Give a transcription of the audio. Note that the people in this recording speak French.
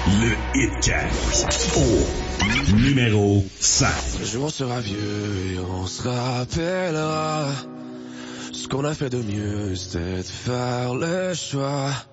Le Hitcast au numéro 5. Le jour sera vieux et on se rappellera. Ce qu'on a fait de mieux, c'était de faire le choix